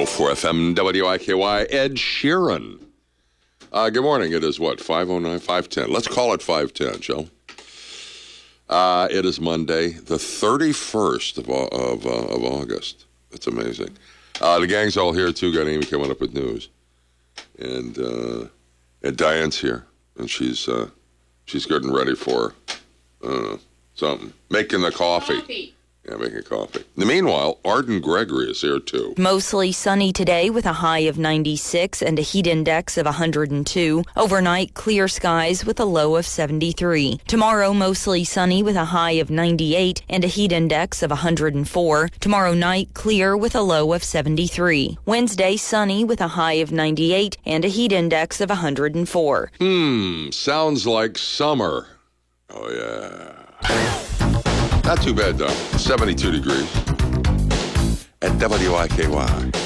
104 FM WIKY, Ed Sheeran. Good morning. It is what, 5:09, 5:10. Let's call it 5:10, Joe. It is Monday, the 31st of August. That's amazing. The gang's all here, too. Got Amy coming up with news. And Diane's here. And she's getting ready for something. Making the coffee. Yeah, making coffee. In the meanwhile, Arden Gregory is here, too. Mostly sunny today with a high of 96 and a heat index of 102. Overnight, clear skies with a low of 73. Tomorrow, mostly sunny with a high of 98 and a heat index of 104. Tomorrow night, clear with a low of 73. Wednesday, sunny with a high of 98 and a heat index of 104. Sounds like summer. Oh, yeah. Not too bad, though. 72 degrees at WIKY.